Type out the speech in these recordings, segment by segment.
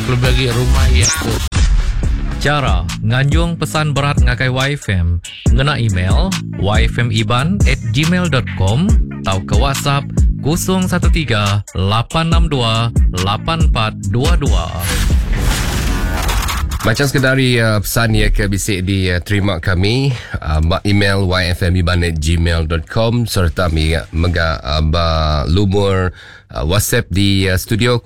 pelbagi rumah ya tu. Cara nganjung pesan berat ngakai YFM ngena email yfmiban@gmail.com atau ke WhatsApp 013 862 8422. Macam sekadari pesan ya ke bisik terima kami email yfmiban@gmail.com serta mega lumur WhatsApp di studio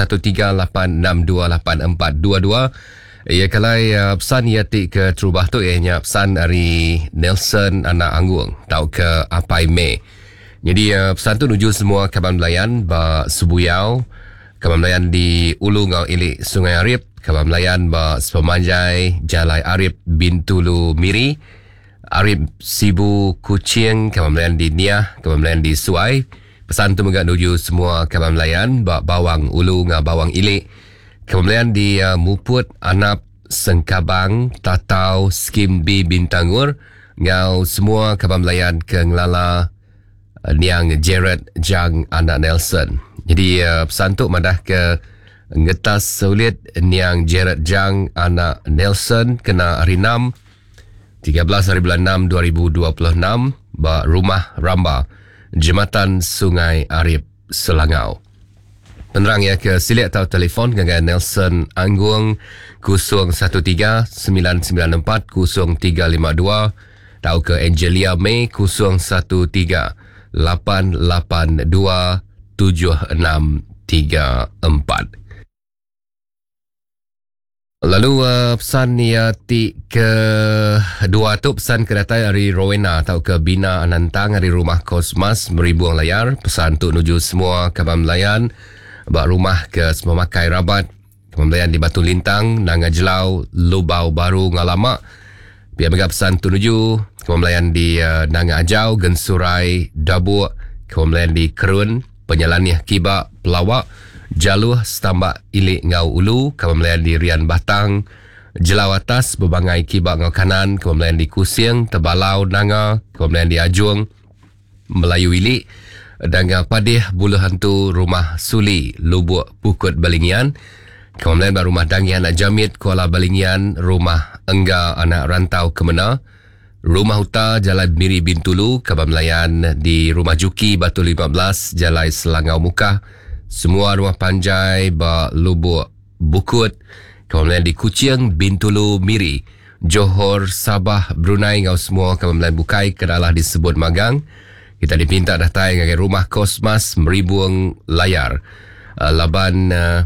0138628422. Ya kalai pesan ya tik ke terubah tu ianya pesan dari Nelson anak Anggung tau ke Apai Mei. Jadi pesan tu nuju semua kaban melayan ba Subuyau, kaban melayan di Ulu Ngau Ilik Sungai Arif, kaban melayan ba Sepemanjai Jalai Arif Bintulu Miri, Arif Sibu Kucing, kaban melayan di Niah, kaban melayan di Suai. Pesan tu juga nuju semua kaban melayan ba Bawang Ulu Ngau Bawang Ilik, kaban di Muput, Anap, Sengkabang, Tatau, Skim B, Bintangur, ngau semua kaban melayan ke Ngelala, Niang Jared, Jang, anak Nelson. Jadi pesan tu madah ke ngetas sulit Niang Jared, Jang, anak Nelson kena hari 6, 13 hari bulan 6, 2026, ba Rumah Ramba, Jembatan Sungai Arif, Selangau. Penerang ya ke silik atau telefon dengan Nelson Anggung 013 994 0352 atau ke Angelia May 013 882 7634. Lalu pesan ti ke dua tu pesan kedatai dari Rowena atau ke Bina Anantang dari Rumah Kosmas Meribuang Layar. Pesan tu nuju semua kaban melayan bak rumah ke semua makai rabat pembelian di Batu Lintang, Nanga Jelau, Lubau Baru, Ngalamak. Biar megap pesan tu nuju pembelian di Nanga Ajau, Gensurai, Dabuk, pembelian di Kerun, Penyalaniah Kibak, Pelawak, Jaluh, Setambak Ilik Ngau Ulu, pembelian di Rian Batang, Jelau Atas, Bebangai Kibak Ngau Kanan, pembelian di Kusiang, Tebalau, Nanga, pembelian di Ajung, Melayu Ilik, Danga Padih, Bulu Hantu, Rumah Suli, Lubuk Pukut Balingian, kemudian Rumah Dangi Anak Jamit, Kuala Balingian, Rumah Engga Anak Rantau Kemena, Rumah Huta, Jalan Miri Bintulu, Kaban Melayan di Rumah Juki, Batu 15, Jalan Selangau Muka, semua rumah panjai, Lubuk Bukut, kemudian di Kuching, Bintulu, Miri, Johor, Sabah, Brunei, ngau semua Kaban Melayan Bukai, kenalah disebut Magang. Kita dipinta datai dengan Rumah Kosmas Meribuang Layar. Laban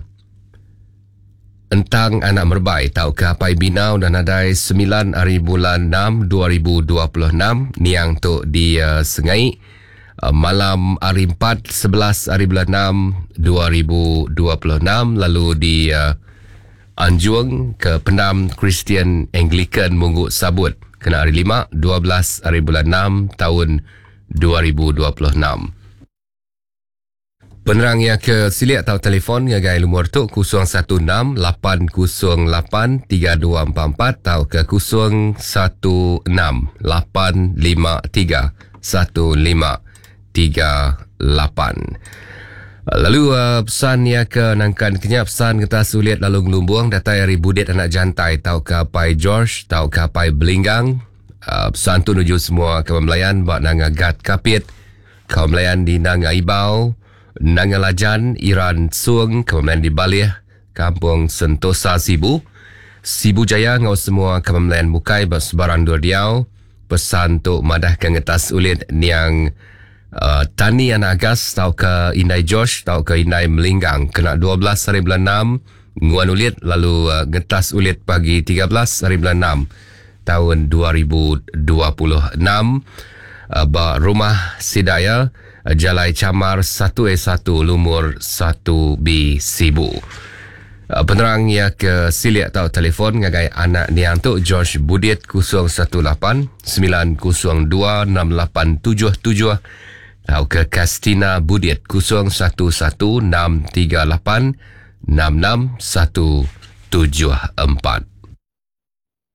Entang Anak Merbai tau ke Apai Binau dan adai 9 hari bulan 6 2026 niang tu di Sengai. Malam hari 4 11 hari bulan 6 2026 lalu di Anjuang ke Pendam Kristian Anglican Mungut Sabut kena hari 5 12 hari bulan 6 tahun 2026. Penerang yang ke silik atau telefon ngagai lumur tu 016 808 3244 atau ke 016 853 1538. Lalu pesan yang ke nangkan kenyak pesan kita sulit lalu ngelumbuang datai dari Budet Anak Jantai tau ke Apai George tau ke Apai Belinggang. Pesan tu nuju semua kaum melayan buat Nanga Gat Kapit, kaum melayan di Nanga Ibau, Nanga Lajan, Iran Sung, kaum melayan di Balih, Kampung Sentosa Sibu, Sibu Jaya ngau semua kaum melayan Bukai buat sebarang dua diau. Pesan tu madah ke ngetas ulit niang Tani Anak Agas tau ke Indai Josh tau ke Indai Melinggang kena 12 hari bulan 6 nguan ulit lalu ngetas ulit pagi 13 hari bulan 6 tahun 2026 Rumah Sidaya Jalai Camar 1A1 Lumur 1B Sibu. Penerang ya ke silik atau telefon ngagai anak niang tu George Budit 018 902 6877 atau ke Kastina Budit 011 638 66174.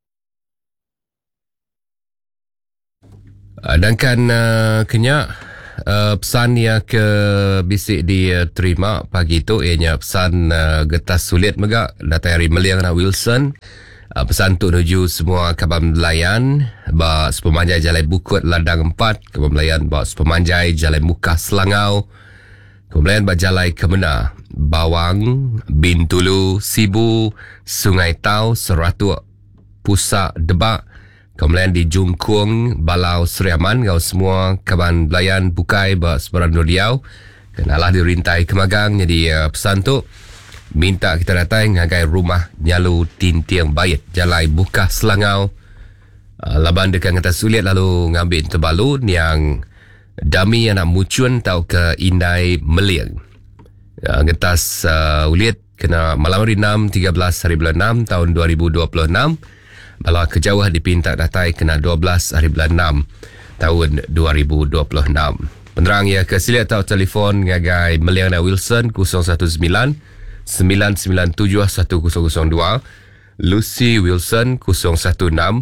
Sedangkan kenyak pesan yang ke bisik diterima pagi tu ianya pesan getah sulit megak datang dari Meliang dan Wilson. Pesan tu menuju semua kaban Melayan ba sepemanjai Jalan Bukut Ladang 4, kaban Melayan ba sepemanjai Jalan Muka Selangau, kemudian ba Jalan Kemena, Bawang, Bintulu, Sibu, Sungai Tau, Seratuk, Pusak, Debak, kemudian di Jungkung, Balau, Seriaman, kau semua kaban Belayan, Bukai, Seberang Riau, kenalah dirintai Kemagang. Jadi pesan tu minta kita datang ngagai rumah Nyalu Tintiang Bayit, Jalan Buka Selangau. Laban dekat kata sulit lalu ngambil terbalun yang dami anak mucun tau ke Indai Meliang. Getas ulit kena malam hari 6 13 hari bulan 6 tahun 2026. Bala kejauh dipinta datai kena 12 hari bulan 6 tahun 2026. Penerang ya ke silit atau telefon ngagai Meliang dan Wilson 019 997 1002, Lucy Wilson 016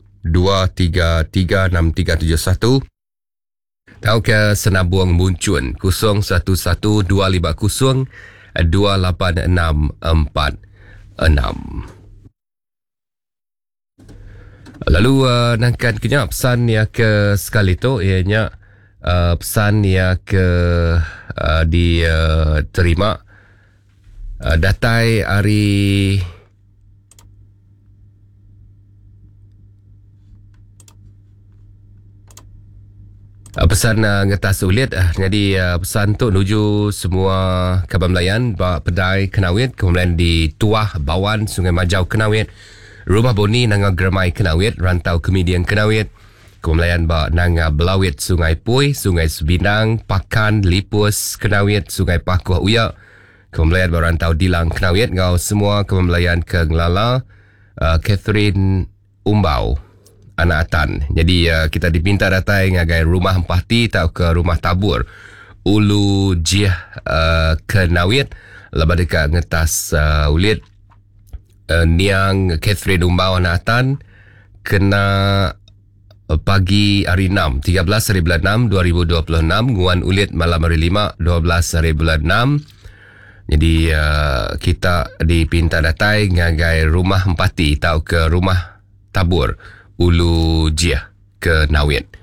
233 6371, atau ke Senabuang Muncun 011 250 28646. Lalu nangkan kenya pesan yang ke sekali tu ianya pesan yang ke diterima datai hari pesan ngetas sulit. Jadi pesan tu menuju semua kaban Melayan ba Pedai Kenawit, kemudian di Tuah Bawan Sungai Majau Kenawit, Rumah Boni nanga Germai Kenawit, Rantau Kemidian Kenawit, kemudian ba nanga Belawit Sungai Pui, Sungai Subinang, Pakan Lipus Kenawit, Sungai Pakuh Uyak, kemudian ba Rantau Dilang Kenawit, ngau semua kaban Melayan ke Ngelala, Catherine Umbau Anak Atan. Jadi kita dipinta datang ngagai rumah empati tau ke rumah tabur Ulu Jiah Kenawit. Lepas dekat ngetas ulit Niang Catherine Umbau Anak Atan kena pagi hari 6 13 hari bulan 6 2026, nguan ulit malam hari 5 12 hari bulan 6. Jadi kita dipinta datang ngagai rumah empati tau ke rumah tabur Ulu Jiah ke Nawit.